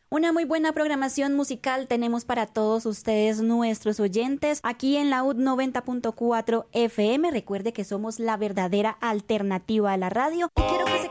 Una muy buena programación musical tenemos para todos ustedes, nuestros oyentes, aquí en la UD 90.4 FM. Recuerde que somos la verdadera alternativa a la radio. Y quiero que se